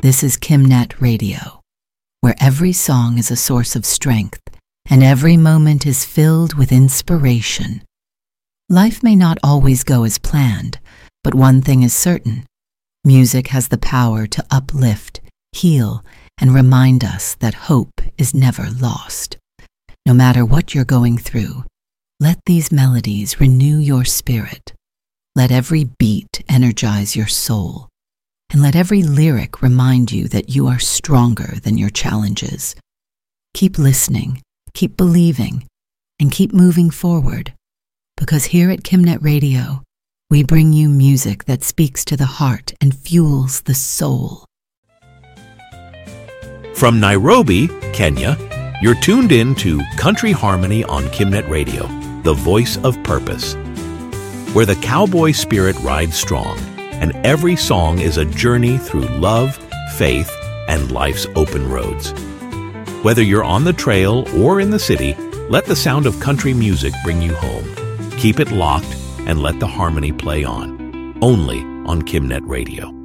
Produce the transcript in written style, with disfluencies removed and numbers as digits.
This is Kimnet Radio, where every song is a source of strength and every moment is filled with inspiration. Life may not always go as planned, but one thing is certain. Music has the power to uplift, heal, and remind us that hope is never lost. No matter what you're going through, let these melodies renew your spirit. Let every beat energize your soul. And let every lyric remind you that you are stronger than your challenges. Keep listening, keep believing, and keep moving forward. Because here at Kimnet Radio, we bring you music that speaks to the heart and fuels the soul. From Nairobi, Kenya, you're tuned in to Country Harmony on Kimnet Radio, the voice of purpose, where the cowboy spirit rides strong, and every song is a journey through love, faith, and life's open roads. Whether you're on the trail or in the city, let the sound of country music bring you home. Keep it locked and let the harmony play on. Only on Kimnet Radio.